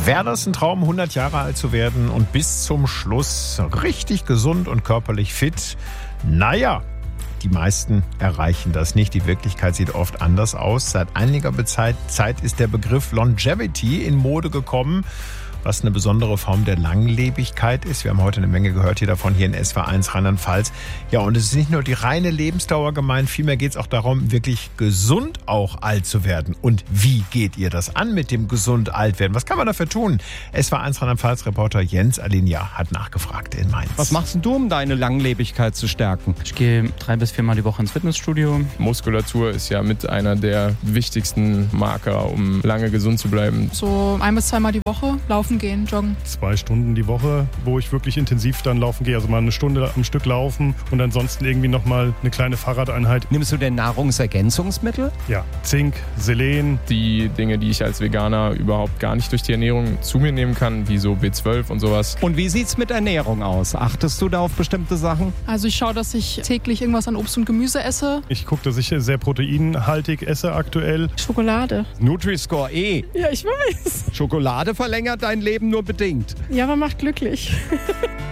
Wäre das ein Traum, 100 Jahre alt zu werden und bis zum Schluss richtig gesund und körperlich fit? Naja, die meisten erreichen das nicht. Die Wirklichkeit sieht oft anders aus. Seit einiger Zeit ist der Begriff Longevity in Mode gekommen, was eine besondere Form der Langlebigkeit ist. Wir haben heute eine Menge gehört hier davon, hier in SWR1 Rheinland-Pfalz. Ja, und es ist nicht nur die reine Lebensdauer gemeint, vielmehr geht es auch darum, wirklich gesund auch alt zu werden. Und wie geht ihr das an mit dem gesund alt werden? Was kann man dafür tun? SWR1 Rheinland-Pfalz-Reporter Jens Alinja hat nachgefragt in Mainz. Was machst denn du, um deine Langlebigkeit zu stärken? Ich gehe 3 bis 4 Mal die Woche ins Fitnessstudio. Muskulatur ist ja mit einer der wichtigsten Marker, um lange gesund zu bleiben. So 1 bis 2 Mal die Woche laufen gehen, joggen. 2 Stunden die Woche, wo ich wirklich intensiv dann laufen gehe. Also mal eine Stunde am Stück laufen und ansonsten irgendwie nochmal eine kleine Fahrradeinheit. Nimmst du denn Nahrungsergänzungsmittel? Ja, Zink, Selen. Die Dinge, die ich als Veganer überhaupt gar nicht durch die Ernährung zu mir nehmen kann, wie so B12 und sowas. Und wie sieht's mit Ernährung aus? Achtest du da auf bestimmte Sachen? Also ich schaue, dass ich täglich irgendwas an Obst und Gemüse esse. Ich gucke, dass ich sehr proteinhaltig esse aktuell. Schokolade. Nutri-Score E. Ja, ich weiß. Schokolade verlängert dein Leben nur bedingt. Ja, aber macht glücklich.